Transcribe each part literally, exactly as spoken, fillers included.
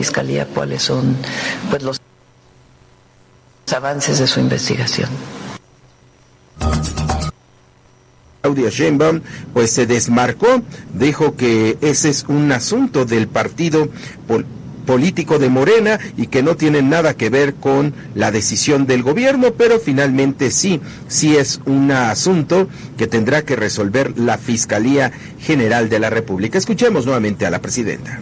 Fiscalía cuáles son pues los avances de su investigación. Claudia Sheinbaum pues se desmarcó, dijo que ese es un asunto del partido pol- político de Morena y que no tiene nada que ver con la decisión del gobierno, pero finalmente sí, sí es un asunto que tendrá que resolver la Fiscalía General de la República. Escuchemos nuevamente a la presidenta.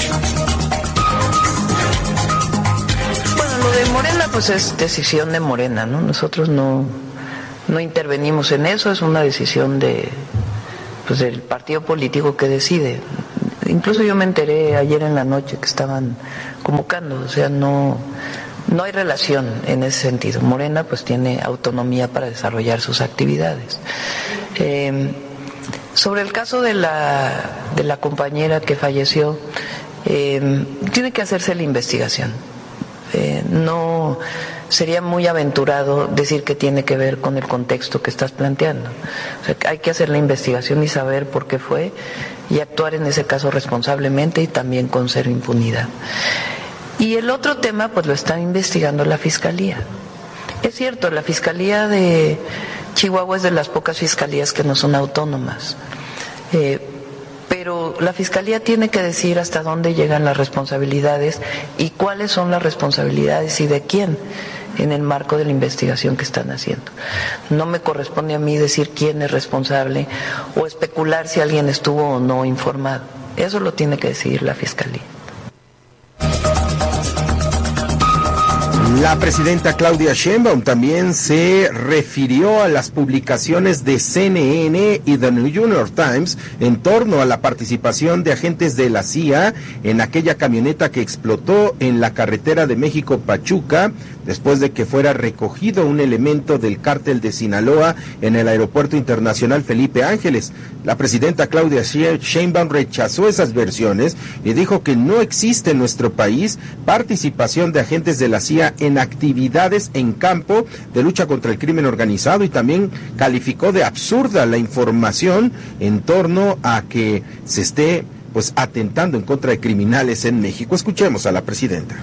Bueno, lo de Morena pues es decisión de Morena, ¿no? Nosotros no, no intervenimos en eso, es una decisión de pues del partido político que decide. Incluso yo me enteré ayer en la noche que estaban convocando, o sea, no, no hay relación en ese sentido. Morena pues tiene autonomía para desarrollar sus actividades. Eh, sobre el caso de la, de la compañera que falleció, eh, tiene que hacerse la investigación. Eh, no sería muy aventurado decir que tiene que ver con el contexto que estás planteando. O sea, hay que hacer la investigación y saber por qué fue y actuar en ese caso responsablemente y también con cero impunidad. Y el otro tema pues lo está investigando la Fiscalía. Es cierto, la Fiscalía de Chihuahua es de las pocas fiscalías que no son autónomas. Eh, Pero la Fiscalía tiene que decir hasta dónde llegan las responsabilidades y cuáles son las responsabilidades y de quién en el marco de la investigación que están haciendo. No me corresponde a mí decir quién es responsable o especular si alguien estuvo o no informado. Eso lo tiene que decidir la Fiscalía. La presidenta Claudia Sheinbaum también se refirió a las publicaciones de C N N y The New York Times en torno a la participación de agentes de la C I A en aquella camioneta que explotó en la carretera de México-Pachuca después de que fuera recogido un elemento del cártel de Sinaloa en el Aeropuerto Internacional Felipe Ángeles. La presidenta Claudia Sheinbaum rechazó esas versiones y dijo que no existe en nuestro país participación de agentes de la C I A en actividades en campo de lucha contra el crimen organizado, y también calificó de absurda la información en torno a que se esté pues atentando en contra de criminales en México. Escuchemos a la presidenta.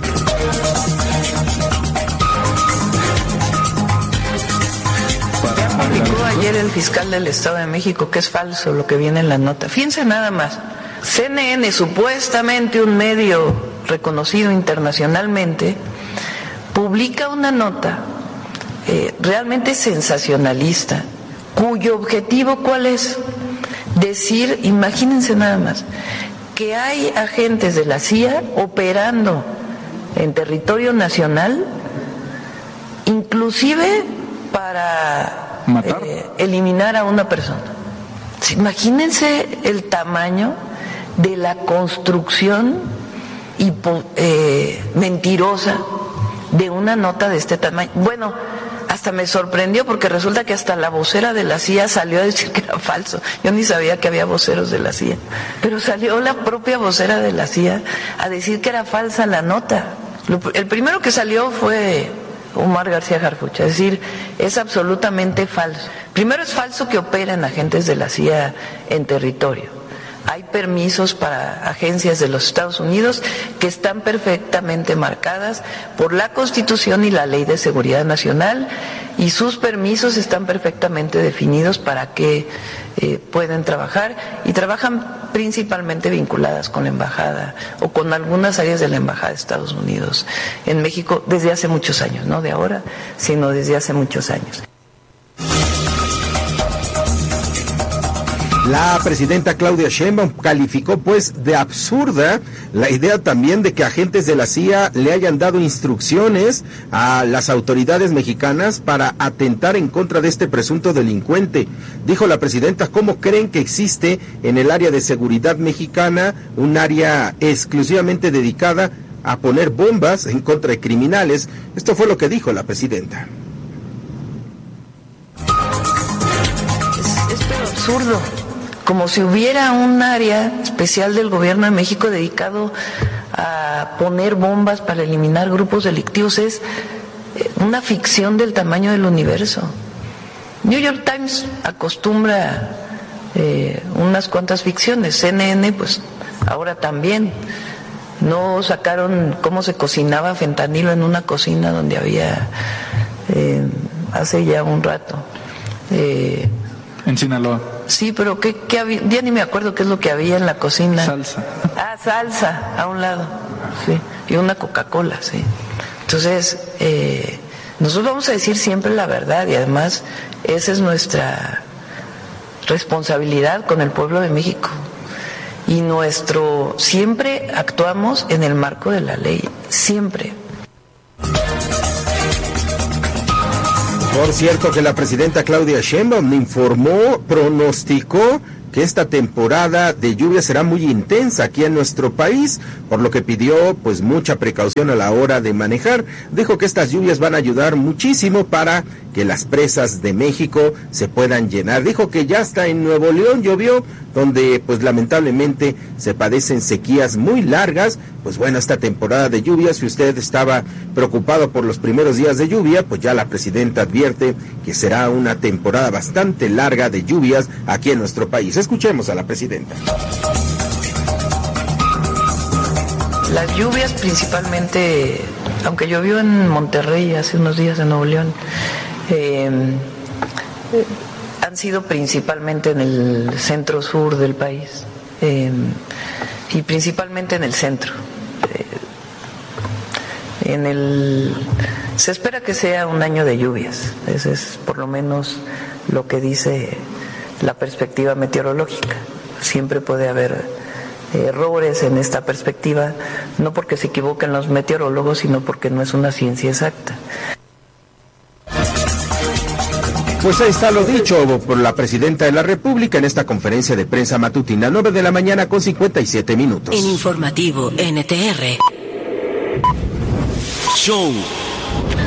Ya publicó ayer el fiscal del Estado de México que es falso lo que viene en la nota. Fíjense nada más, C N N, supuestamente un medio reconocido internacionalmente, publica una nota eh, realmente sensacionalista, cuyo objetivo ¿cuál es? Decir, imagínense nada más, que hay agentes de la C I A operando en territorio nacional, inclusive para eh, eliminar a una persona. Imagínense el tamaño de la construcción hipo, eh, mentirosa de una nota de este tamaño. Bueno, hasta me sorprendió porque resulta que hasta la vocera de la C I A salió a decir que era falso. Yo ni sabía que había voceros de la C I A, pero salió la propia vocera de la C I A a decir que era falsa la nota. El primero que salió fue Omar García Harfuch, es decir, es absolutamente falso. Primero, es falso que operen agentes de la C I A en territorio. Hay permisos para agencias de los Estados Unidos que están perfectamente marcadas por la Constitución y la Ley de Seguridad Nacional, y sus permisos están perfectamente definidos para que eh, pueden trabajar, y trabajan principalmente vinculadas con la embajada o con algunas áreas de la embajada de Estados Unidos en México desde hace muchos años, no de ahora, sino desde hace muchos años. La presidenta Claudia Sheinbaum calificó pues de absurda la idea también de que agentes de la C I A le hayan dado instrucciones a las autoridades mexicanas para atentar en contra de este presunto delincuente. Dijo la presidenta, ¿cómo creen que existe en el área de seguridad mexicana un área exclusivamente dedicada a poner bombas en contra de criminales? Esto fue lo que dijo la presidenta. Es, es pero absurdo. Como si hubiera un área especial del gobierno de México dedicado a poner bombas para eliminar grupos delictivos. Es una ficción del tamaño del universo. New York Times acostumbra eh, unas cuantas ficciones, C N N pues ahora también. no sacaron cómo se cocinaba fentanilo en una cocina donde había eh, hace ya un rato. Eh, en Sinaloa. Sí, pero ¿qué, qué había? Ya ni me acuerdo qué es lo que había en la cocina. Salsa. Ah, salsa, a un lado, sí, y una Coca-Cola, sí. Entonces, eh, nosotros vamos a decir siempre la verdad y además esa es nuestra responsabilidad con el pueblo de México. Y nuestro, siempre actuamos en el marco de la ley, siempre. Por cierto que la presidenta Claudia Sheinbaum informó, pronosticó que esta temporada de lluvia será muy intensa aquí en nuestro país, por lo que pidió pues mucha precaución a la hora de manejar. Dijo que estas lluvias van a ayudar muchísimo para que las presas de México se puedan llenar. Dijo que ya hasta en Nuevo León llovió, donde pues lamentablemente se padecen sequías muy largas. Pues bueno, esta temporada de lluvia, si usted estaba preocupado por los primeros días de lluvia, pues ya la presidenta advierte que será una temporada bastante larga de lluvias aquí en nuestro país. Escuchemos a la presidenta. Las lluvias principalmente, aunque llovió en Monterrey hace unos días en Nuevo León, eh, han sido principalmente en el centro sur del país eh, y principalmente en el centro. Eh, en el se espera que sea un año de lluvias, ese es por lo menos lo que dice la perspectiva meteorológica. Siempre puede haber errores en esta perspectiva, no porque se equivoquen los meteorólogos, sino porque no es una ciencia exacta. Pues ahí está lo dicho por la presidenta de la República en esta conferencia de prensa matutina, nueve de la mañana con cincuenta y siete minutos. En Informativo N T R. Show